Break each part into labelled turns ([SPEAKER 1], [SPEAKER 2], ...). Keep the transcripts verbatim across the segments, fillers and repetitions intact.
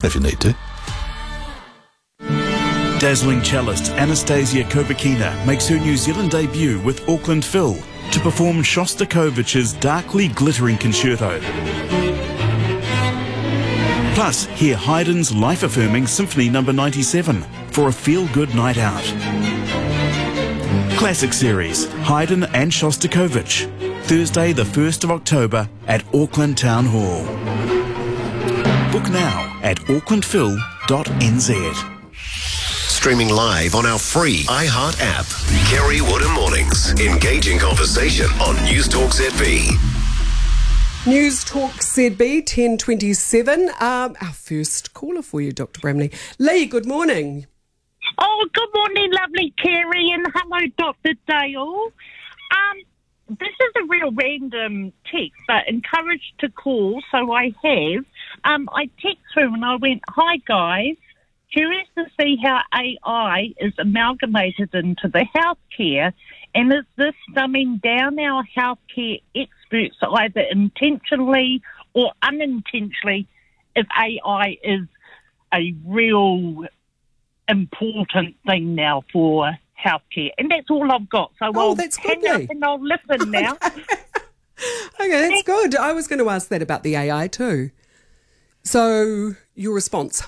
[SPEAKER 1] if you need to.
[SPEAKER 2] Dazzling cellist Anastasia Kobakina makes her New Zealand debut with Auckland Phil to perform Shostakovich's darkly glittering concerto. Plus, hear Haydn's life-affirming Symphony number ninety-seven for a feel-good night out. Classic Series, Haydn and Shostakovich, Thursday the first of October at Auckland Town Hall. Book now at auckland phil dot n z.
[SPEAKER 3] Streaming live on our free iHeart app. Kerry Woodham Mornings. Engaging conversation on News Talk Z B.
[SPEAKER 4] News Talk Z B, ten twenty-seven. Um, our first caller for you, Doctor Bramley. Lee, good morning.
[SPEAKER 5] Oh, good morning, lovely Kerry, and hello, Doctor Dale. Um, this is a real random text, but encouraged to call, so I have. Um, I text through and I went, hi, guys. Curious to see how A I is amalgamated into the healthcare, and is this dumbing down our healthcare experts either intentionally or unintentionally if A I is a real important thing now for healthcare? And that's all I've got. So
[SPEAKER 4] Oh,
[SPEAKER 5] I'll
[SPEAKER 4] that's
[SPEAKER 5] hang
[SPEAKER 4] good,
[SPEAKER 5] up
[SPEAKER 4] Lee.
[SPEAKER 5] and I'll listen now.
[SPEAKER 4] Okay, that's good. I was going to ask that about the A I too. So, your response?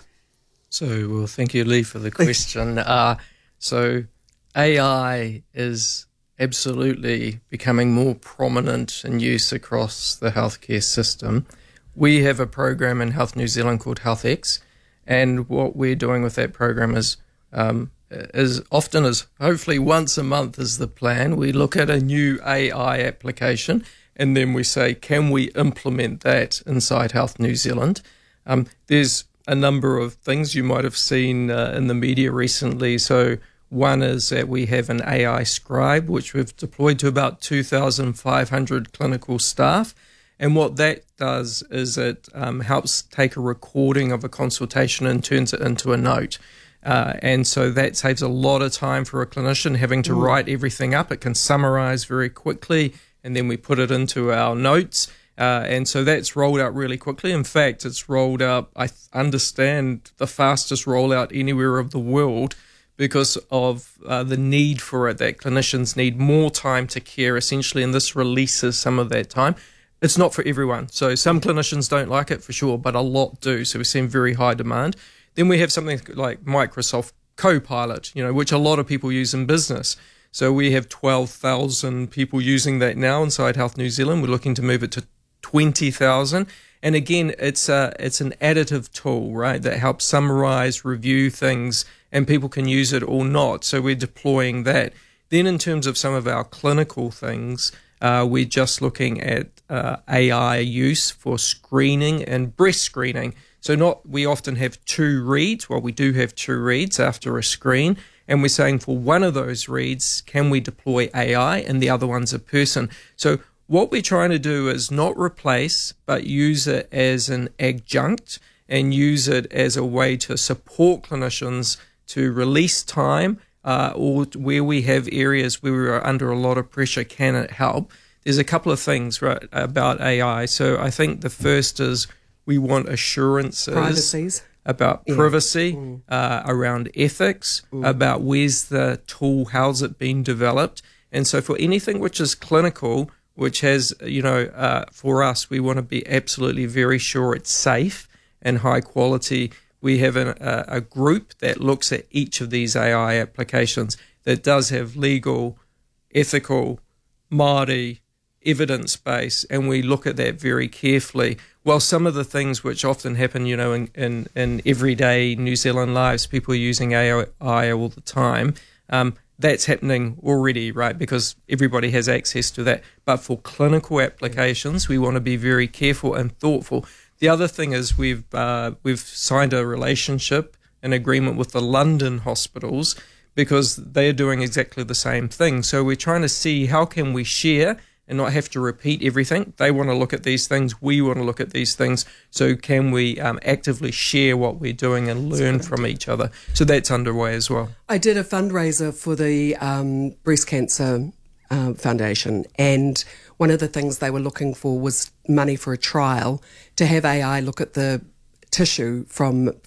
[SPEAKER 6] So, well, thank you, Lee, for the question. Uh, so, A I is absolutely becoming more prominent in use across the healthcare system. We have a program in Health New Zealand called HealthX, and what we're doing with that program is, um, as often as hopefully once a month is the plan, we look at a new A I application, and then we say, can we implement that inside Health New Zealand? Um, there's a number of things you might have seen uh, in the media recently. So one is that we have an A I scribe, which we've deployed to about two thousand five hundred clinical staff. And what that does is it um, helps take a recording of a consultation and turns it into a note. Uh, and so that saves a lot of time for a clinician having to mm. write everything up. It can summarize very quickly, and then we put it into our notes. Uh, and so that's rolled out really quickly. In fact, it's rolled out, I th- understand, the fastest rollout anywhere of the world because of uh, the need for it, that clinicians need more time to care, essentially, and this releases some of that time. It's not for everyone. So some clinicians don't like it for sure, but a lot do. So we're seeing very high demand. Then we have something like Microsoft Copilot, you know, which a lot of people use in business. So we have twelve thousand people using that now inside Health New Zealand. We're looking to move it to twenty thousand. And again, it's a, it's an additive tool, right, that helps summarize, review things, and people can use it or not. So we're deploying that. Then in terms of some of our clinical things, uh, we're just looking at uh, A I use for screening and breast screening. So not, we often have two reads. Well, we do have two reads after a screen. And we're saying for one of those reads, can we deploy A I, and the other one's a person. So what we're trying to do is not replace, but use it as an adjunct and use it as a way to support clinicians to release time, uh, or where we have areas where we are under a lot of pressure, can it help? There's a couple of things, right, about A I. So I think the first is we want assurances
[SPEAKER 4] Privacies.
[SPEAKER 6] about
[SPEAKER 4] Yeah.
[SPEAKER 6] privacy,
[SPEAKER 4] Mm.
[SPEAKER 6] uh, around ethics, mm. about where's the tool, how's it been developed. And so for anything which is clinical, which has, you know, uh, for us, we want to be absolutely very sure it's safe and high quality. We have an, a, a group that looks at each of these A I applications that does have legal, ethical, Māori, evidence base, and we look at that very carefully. While some of the things which often happen, you know, in, in, in everyday New Zealand lives, people are using A I all the time, um, that's happening already, right, because everybody has access to that. But for clinical applications, we want to be very careful and thoughtful. The other thing is we've uh, we've signed a relationship, an agreement with the London hospitals, because they're doing exactly the same thing. So we're trying to see how can we share and not have to repeat everything. They want to look at these things. We want to look at these things. So can we um, actively share what we're doing and learn from each other? So that's underway as well.
[SPEAKER 4] I did a fundraiser for the um, Breast Cancer uh, Foundation, and one of the things they were looking for was money for a trial to have A I look at the tissue from